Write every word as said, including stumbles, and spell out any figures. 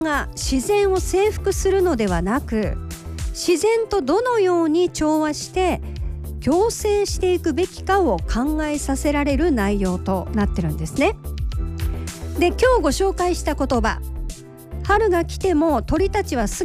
が自然を征服するのではなく、自然とどのように調和して共生していくべきかを考えさせられる内容となってるんですね。で、今日ご紹介した言葉、春が来ても鳥たちはす